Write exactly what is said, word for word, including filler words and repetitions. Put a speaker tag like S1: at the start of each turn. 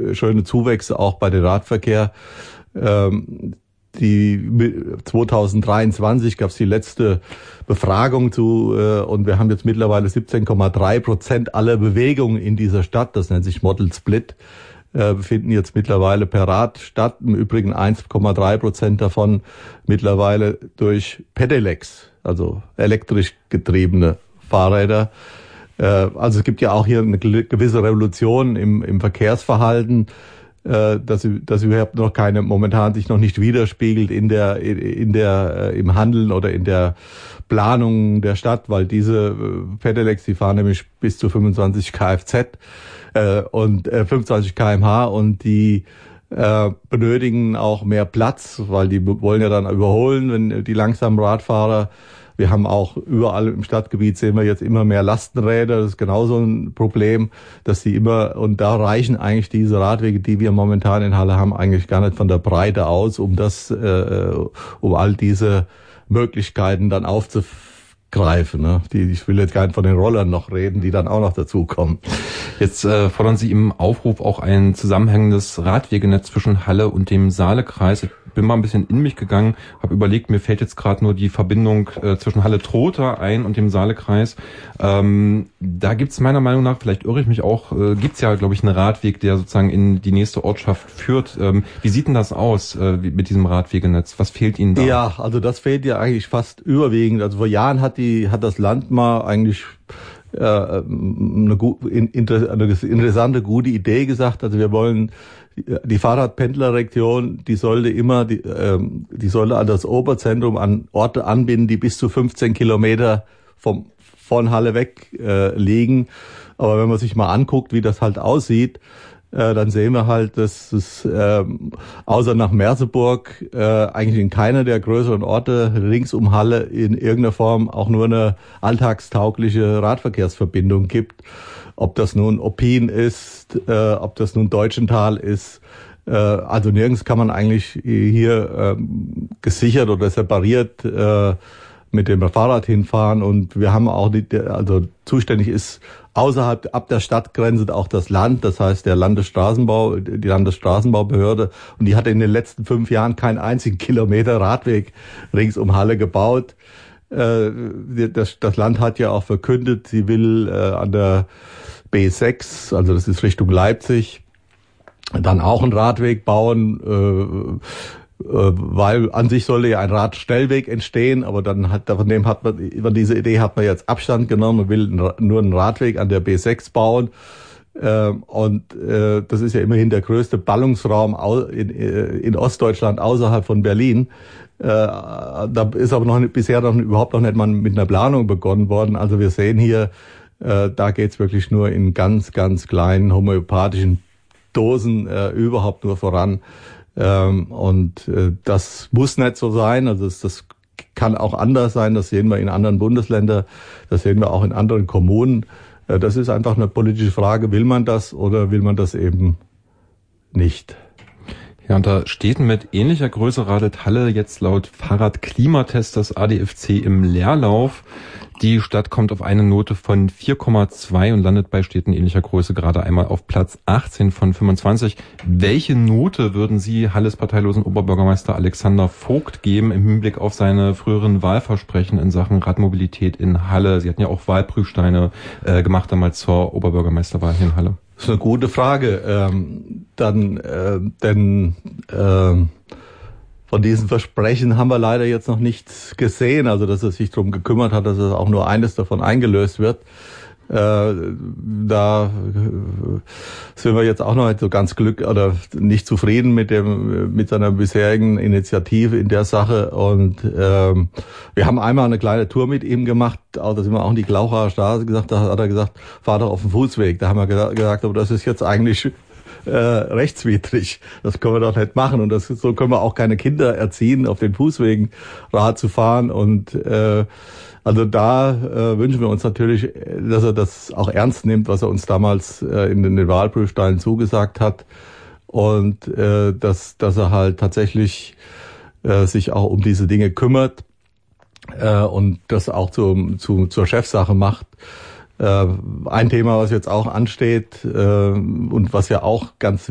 S1: schöne Zuwächse auch bei dem Radverkehr. Ähm, die zwanzig dreiundzwanzig gab es die letzte Befragung zu äh, und wir haben jetzt mittlerweile siebzehn Komma drei Prozent aller Bewegungen in dieser Stadt, das nennt sich Model Split, äh, befinden jetzt mittlerweile per Rad statt. Im Übrigen eins Komma drei Prozent davon mittlerweile durch Pedelecs, also elektrisch getriebene Fahrräder. Äh, also es gibt ja auch hier eine gewisse Revolution im, im Verkehrsverhalten, dass das überhaupt noch keine, momentan sich noch nicht widerspiegelt in der, in der, im Handeln oder in der Planung der Stadt, weil diese Pedelecs, die fahren nämlich bis zu fünfundzwanzig Kfz äh, und äh, fünfundzwanzig Kilometer pro Stunde und die äh, benötigen auch mehr Platz, weil die wollen ja dann überholen, wenn die langsamen Radfahrer. Wir haben auch überall im Stadtgebiet sehen wir jetzt immer mehr Lastenräder. Das ist genauso ein Problem, dass die immer, und da reichen eigentlich diese Radwege, die wir momentan in Halle haben, eigentlich gar nicht von der Breite aus, um das, äh, um all diese Möglichkeiten dann aufzugreifen. Ne? Die, ich will jetzt gar nicht von den Rollern noch reden, die dann auch noch dazukommen.
S2: Jetzt äh, fordern Sie im Aufruf auch ein zusammenhängendes Radwegenetz zwischen Halle und dem Saalekreis. Ich bin mal ein bisschen in mich gegangen, habe überlegt, mir fällt jetzt gerade nur die Verbindung äh, zwischen Halle-Trotha ein und dem Saalekreis. Ähm, da gibt's meiner Meinung nach, vielleicht irre ich mich auch, äh, gibt's ja, glaube ich, einen Radweg, der sozusagen in die nächste Ortschaft führt. Ähm, wie sieht denn das aus äh, mit diesem Radwegenetz? Was fehlt Ihnen da?
S1: Ja, also das fehlt ja eigentlich fast überwiegend. Also vor Jahren hat die hat das Land mal eigentlich äh, eine, gut, in, inter, eine interessante, gute Idee gesagt. Also wir wollen die Fahrradpendlerregion, die sollte immer, die, ähm, die sollte an das Oberzentrum an Orte anbinden, die bis zu fünfzehn Kilometer vom von Halle weg äh, liegen. Aber wenn man sich mal anguckt, wie das halt aussieht, äh, dann sehen wir halt, dass es äh, außer nach Merseburg äh, eigentlich in keiner der größeren Orte rings um Halle in irgendeiner Form auch nur eine alltagstaugliche Radverkehrsverbindung gibt. Ob das nun Oppin ist, äh, ob das nun Deutschenthal ist, äh, also nirgends kann man eigentlich hier äh, gesichert oder separiert äh, mit dem Fahrrad hinfahren. Und wir haben auch, die, also zuständig ist außerhalb, ab der Stadtgrenze auch das Land, das heißt der Landesstraßenbau, die Landesstraßenbaubehörde. Und die hat in den letzten fünf Jahren keinen einzigen Kilometer Radweg rings um Halle gebaut. Äh, das, das Land hat ja auch verkündet, sie will äh, an der B sechs, also das ist Richtung Leipzig, dann auch einen Radweg bauen, äh, äh, weil an sich sollte ja ein Radstellweg entstehen, aber dann hat, von dem hat man, von dieser Idee hat man jetzt Abstand genommen, man will nur einen Radweg an der B sechs bauen. Äh, und äh, das ist ja immerhin der größte Ballungsraum in, in Ostdeutschland außerhalb von Berlin. Äh, da ist aber noch nicht, bisher noch überhaupt noch nicht mal mit einer Planung begonnen worden. Also wir sehen hier, äh, da geht's wirklich nur in ganz, ganz kleinen homöopathischen Dosen äh, überhaupt nur voran. Ähm, und äh, das muss nicht so sein. Also das, das kann auch anders sein. Das sehen wir in anderen Bundesländern. Das sehen wir auch in anderen Kommunen. Äh, das ist einfach eine politische Frage. Will man das oder will man das eben nicht?
S2: Ja, unter Städten mit ähnlicher Größe radelt Halle jetzt laut Fahrradklimatest das A D F C im Leerlauf. Die Stadt kommt auf eine Note von vier Komma zwei und landet bei Städten ähnlicher Größe gerade einmal auf Platz achtzehn von fünfundzwanzig. Welche Note würden Sie Halles parteilosen Oberbürgermeister Alexander Vogt geben im Hinblick auf seine früheren Wahlversprechen in Sachen Radmobilität in Halle? Sie hatten ja auch Wahlprüfsteine äh, gemacht damals zur Oberbürgermeisterwahl hier in Halle.
S1: Das ist eine gute Frage. Ähm, dann, äh, denn äh, von diesen Versprechen haben wir leider jetzt noch nichts gesehen. Also, dass er sich darum gekümmert hat, dass es auch nur eines davon eingelöst wird. Äh, da sind wir jetzt auch noch nicht so ganz glücklich oder nicht zufrieden mit dem mit seiner bisherigen Initiative in der Sache. Und ähm, wir haben einmal eine kleine Tour mit ihm gemacht. Auch, da sind wir auch in die Glauchaer Straße gesagt. Da hat er gesagt, fahr doch auf den Fußweg. Da haben wir gesagt, aber das ist jetzt eigentlich äh, rechtswidrig. Das können wir doch nicht machen. Und das so können wir auch keine Kinder erziehen, auf den Fußwegen Rad zu fahren. Und äh, Also da äh, wünschen wir uns natürlich, dass er das auch ernst nimmt, was er uns damals äh, in den Wahlprüfsteinen zugesagt hat, und äh, dass dass er halt tatsächlich äh, sich auch um diese Dinge kümmert äh, und das auch zu, zu, zur Chefsache macht. Äh, ein Thema, was jetzt auch ansteht äh, und was ja auch ganz